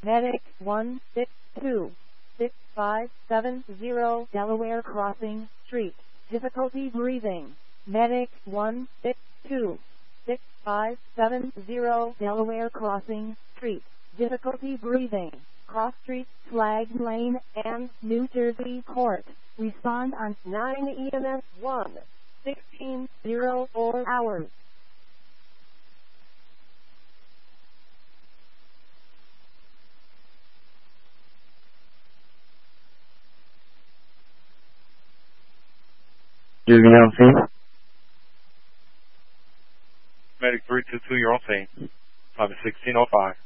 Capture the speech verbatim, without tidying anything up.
Medic one six two six five seven zero Delaware Crossing Street. Difficulty breathing. Medic one six two six five seven zero Delaware Crossing Street. Difficulty breathing. Cross Street, Flag Lane, and New Jersey Court. Respond on nine E M S one sixteen oh four hours. You're on scene? Medic three two two, you're on scene. Time is sixteen oh five.